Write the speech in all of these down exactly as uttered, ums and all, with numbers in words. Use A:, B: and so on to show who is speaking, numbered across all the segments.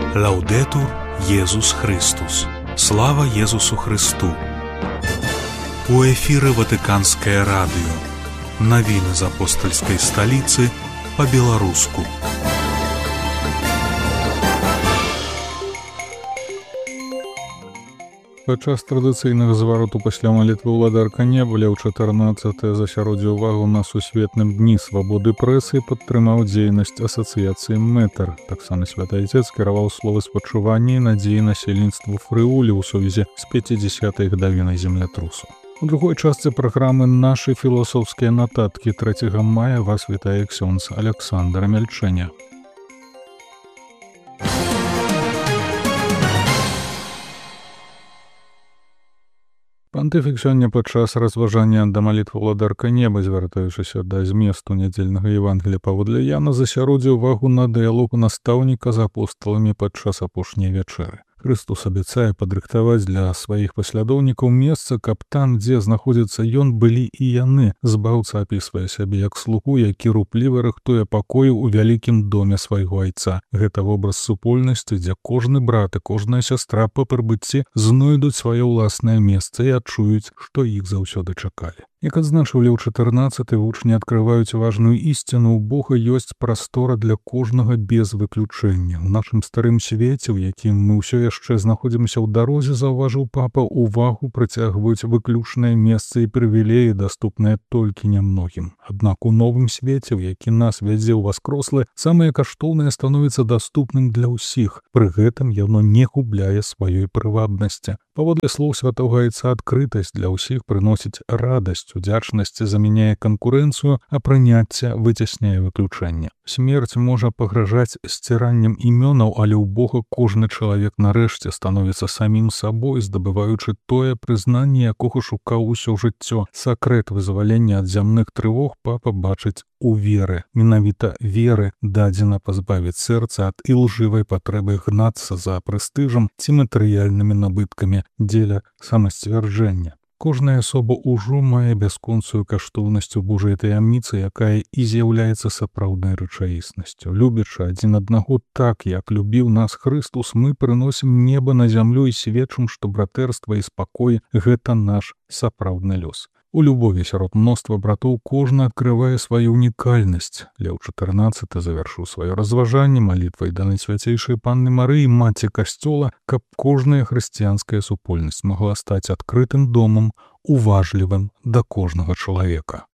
A: Лаўдетур Єсус Христос. Слава Єсусу Христу. У эфіры Ватыканскае радыё. Навіны з апостальскай сталіцы па-беларуску.
B: Падчас традыцыйнага звароту пасля малітвы ўладарка неба ў чатырнаццатае засяроддзе ўвагу на сусветным дні свабоды прэсы падтрымаў дзейнасць асацыяцыі Мэтр. Таксама святы айцец кіраваў словы спачування і надзеі насельніцтву Фрыулі ў сувязі з пяцідзясятай гадавінай землятрусу. У другой частцы праграмы «Нашы філософскія нататкі» трэцяга мая вас вітае ксёндз Аляксандр Мяльчэня. Пантыфік сёння падчас разважання да малітвы ўладарка неба, звяртаючыся да зместу нядзельнага Евангелія паводле Яна, засяроддзе ўвагу на дыялог настаўніка з апосталамі падчас апошняй вячэры. Христос абяцае падрыхтаваць для сваіх паслядоўнікаў месца, каб там, дзе знаходзіцца ён, былі і яны. Збаўца апісвае сябе як слугу, які рупліва рыхтуе пакоі ў вялікім доме свайго айца. Гэта вобраз супольнасці, дзе кожны брат і кожная сястра па прыбыцці знойдуць сваё ўласнае месца і адчуюць, што іх заўсёды чакалі. Як адзначыў Леў чатырнаццаты, вучні адкрываюць важную ісціну: у Бога ёсць прастора для кожнага без выключэння. У нашым старым свеце, у якім мы ўсё яшчэ знаходзімся ў дарозе, заўважыў папа, увагу прыцягваюць выключныя месцы і прывілеі, даступныя толькі нямногім. Аднак у новым свеце, у які нас вядзе ўваскрослы, самае каштоўнае становіцца даступным для ўсіх. Пры гэтым яно не губляе сваёй прывабнасці. Паводле слоў святога айца, адкрытасць для ўсіх прыносіць радасць, удзячнасць заменяе канкурэнцыю, а прыняцце выцясняе выключэнне. Смерць можа пагражаць сціраннем імёнаў, але ў Бога кожны чалавек нарэшце становіцца самім сабой, здабываючы тое прызнанне, якога шукаў усё жыццё. Сакрэт вызвалення ад зямных трывог папа бачыць у веры. Менавіта веры дадзена пазбавіць сэрца ад ілжывай патрэбы гнацца за прэстыжам ці матэрыяльнымі набыткамі дзеля самасцвярджэння. Кожная асоба ўжо мае бясконцую каштоўнасць у Божай таямніцы, якая і з'яўляецца сапраўднай рэчаіснасцю. Любячы адзін аднаго так, як любіў нас Христос, мы прыносім неба на зямлю і сведчым, што братэрства і спакой – гэта наш сапраўдны лёс. У любові сярод мноства братоў кожны адкрывае сваю унікальнасць. Леў чатырнаццаты завяршыў сваё разважанне малітвай да Найсвяцейшай Панны Марыі, маці Касцёла, каб кожная хрысціянская супольнасць магла стаць адкрытым домам, уважлівым да кожнага чалавека.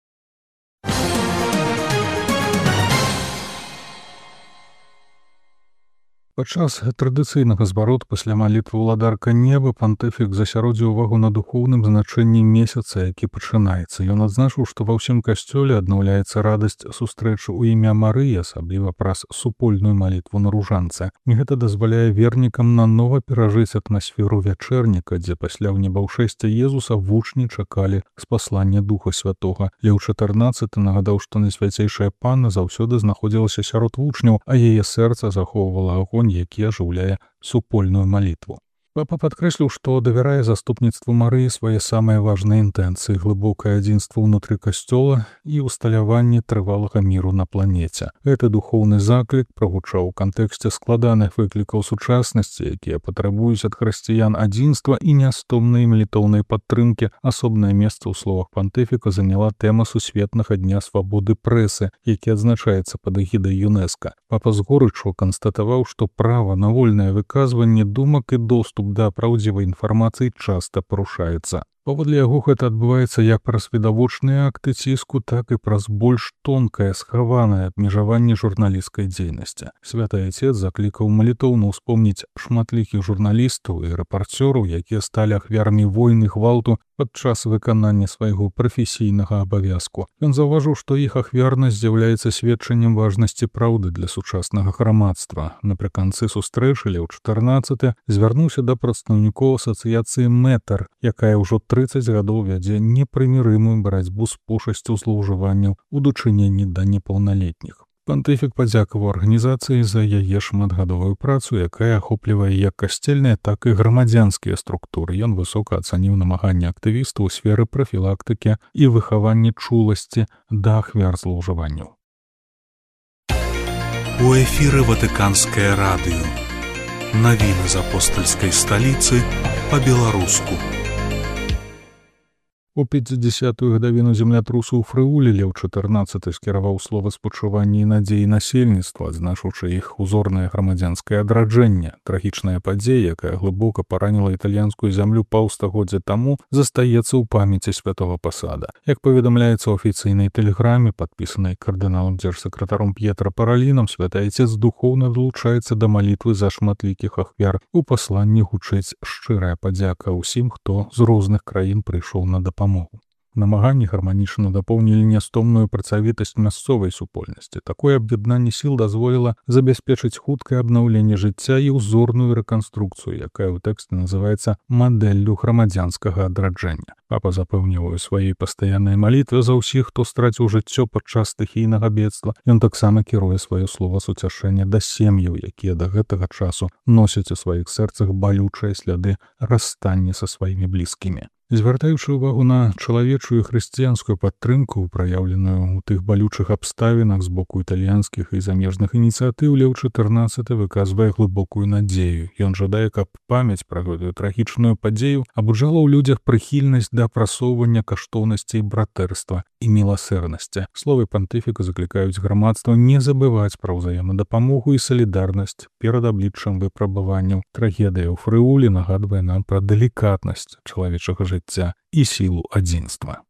B: Падчас традыцыйнага звароту пасля малітвы ўладарка неба пантыфік засяроддзіў увагу на духоўным значэнні месяца, які пачынаецца. Ён адзначыў, што ва ўсім касцёле аднаўляецца радасць сустрэчы ў імя Марыі, асабліва праз супольную малітву на ружанцы. І гэта дазваляе вернікам нанова перажыць атмасферу вячэрніка, дзе пасля ўнебаўшэсця Езуса вучні чакалі спаслання Духа Святога. Леў чатырнаццаты нагадаў, што Найсвяцейшая Панна заўсёды знаходзілася сярод вучняў, а яе сэрца захоўвала агонь, які ажыўляе супольную малітву. Папа падкрэсліў, што давярае заступніцтву Марыі свае самыя важныя інтэнцыі, глыбокае адзінства ўнутры касцёла і ўсталяванне трывалага міру на планеце. Гэты духоўны заклік прагучаў у кантэксце складаных выклікаў сучаснасці, якія патрабуюць ад хрысціян адзінства і нястомнай малітоўнай падтрымкі. Асобнае месца ў словах пантыфіка заняла тэма сусветнага дня свабоды прэсы, які адзначаецца пад эгідай ЮНЕСКО. Папа з горычу канстатаваў, што права на вольнае выказванне думак і доступ да праўдзівай інфармацыі часта парушаецца. Паводле яго гэта адбываецца як праз відавочныя акты ціску, так і праз больш тонкае, схаванае абмежаванне журналісцкай дзейнасці. Святы айцец заклікаў малітоўна ўспомніць шматлікіх журналістаў і рэпарцёраў, якія сталі ахвярамі войны, гвалту падчас выканання свайго прафесійнага абавязку. Ён заўважыў, што іх ахвярнасць з'яўляецца сведчаннем важнасці праўды для сучаснага грамадства. Напрыканцы сустрэчы Леў чатырнаццаты звярнуўся да прадстаўнікоў асацыяцыі Мэтр, якая ўжо трыццаць гадоў вядзе непрымірымую барацьбу з пошасцю злоўжыванняў у дачыненні да непаўналетніх. Пантыфік падзякаваў арганізацыі за яе шматгадовую працу, якая ахоплівае як касцельныя, так і грамадзянскія структуры. Ён высока ацаніў намаганні актывістаў у сферы прафілактыкі і выхавання чуласці да ахвяр злоўжыванняў.
A: У эфіры Ватыканскае радыё. Навіны з апостальскай сталіцы па-беларуску.
B: У пяцідзясятую гадавіну землятрусу ў Фрыулі Леў чатырнаццаты скіраваў слова спачування і надзеі насельніцтва, адзначыўшы іх узорнае грамадзянскае адраджэнне. Трагічная падзея, якая глыбока параніла італьянскую зямлю паўстагоддзя таму, застаецца ў памяці святого пасада. Як паведамляецца ў афіцыйнай тэлеграме, падпісанай кардыналам дзяржсакратаром П'етра Паралінам, святы айцец духоўна далучаецца да малітвы за шматлікіх ахвяр. У пасланні гучыць шчырая падзяка ўсім, хто з розных краін прыйшоў на дапамогу. Намаганні гарманічна дапоўнілі нястомную працавітасць мясцовай супольнасці. Такое аб'яднанне сіл дазволіла забяспечыць хуткае абнаўленне жыцця і ўзорную рэканструкцыю, якая ў тэксце называецца мадэллю грамадзянскага адраджэння. Папа запэўнівае у сваёй пастаяннай малітве за ўсіх, хто страціў жыццё падчас стыхійнага бедства. Ён таксама кіруе сваё слова суцяшэння да сем'яў, якія да гэтага часу носяць у сваіх сэрцах балючыя сляды расстання са сваімі блізкімі. Звяртаючы ўвагу на чалавечую хрысціянскую падтрымку, праяўленую ў тых балючых абставінах з боку італьянскіх і замежных ініцыятыў, Леў чатырнаццаты выказвае глыбокую надзею. Ён жадае, каб памяць пра гэтую трагічную падзею абуджала ў людзях прыхільнасць да апрасоўвання каштоўнасцей братэрства і міласэрнасці. Словы пантыфіка заклікаюць грамадства не забываць пра ўзаемадапамогу і салідарнасць перад абліччам выпрабаванняў. Трагедыя ў Фрыулі нагадвае нам пра далікатнасць чалавечага жыцця і сілу адзінства.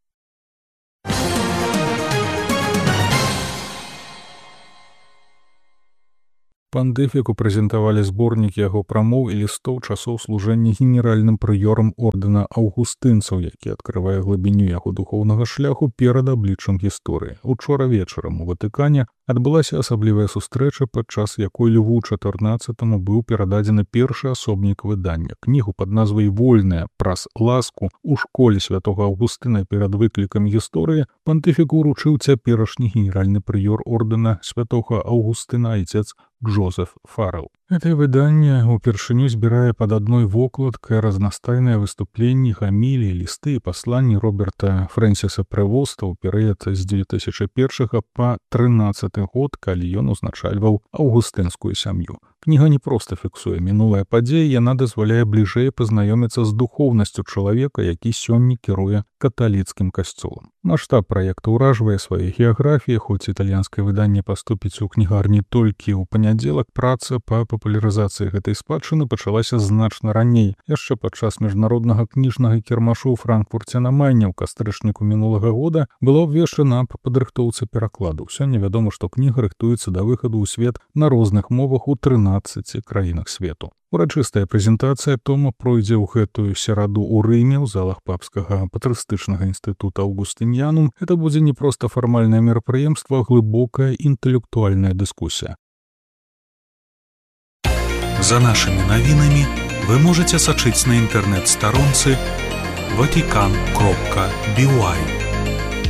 B: Пантыфіку прэзентавалі зборнікі яго прамоў і лістоў часоў служэння генеральным прыёрам ордэна аўгустынцаў, які адкрывае глыбіню яго духоўнага шляху перад абліччам гісторыі. Учора вечарам у Ватыкане адбылася асаблівая сустрэча, падчас якой Льву чатырнаццатаму быў перададзены першы асобнік выдання. Кнігу пад назвай «Вольная праз ласку» у школе святога Аўгустына перад выклікам гісторыі пантыфіку ўручыў цяперашні генеральны прыёр ордэна святога Аўгустына айцец Джозеф Фарэл. Гэтае выданне упершыню збірае пад адной вокладкай разнастайныя выступленні, гаміліі, лісты і пасланні Роберта Фрэнсіса Прэвоста ў перыяд з дзве тысячы першага па трынаццаты год, калі ён узначальваў аўгустынскую сям'ю. Кніга не проста фіксуе мінулыя падзеі, яна дазваляе бліжэй пазнаёміцца з духоўнасцю чалавека, які сёння кіруе каталіцкім касцёлам. Маштаб праекта ўражвае сваёй геаграфіяй, хоць італьянскае выданне паступіць у кнігарні толькі ў панядзелак, праца па папулярызацыі гэтай спадчыны пачалася значна раней, яшчэ падчас міжнароднага кніжнага кірмашу ў Франкфурце на Майне ў кастрычніку мінулага года была абвешчана па падрыхтоўцы перакладу. Сёння вядома, што кніга рыхтуецца да выхаду ў свет на розных мовах у трынаццаці краінах свету. Урачыстая прэзентацыя тома пройдзе ў гэтую сераду ў Рыме ў залах папскага патрыстычнага інстытута Аўгустынянум. Гэта будзе не проста фармальнае мерапрыемства, а глыбокая інтэлектуальная дыскусія.
A: За нашымі навінамі вы можаце сачыць на інтэрнэт-старонцы ватикан кропка би уай.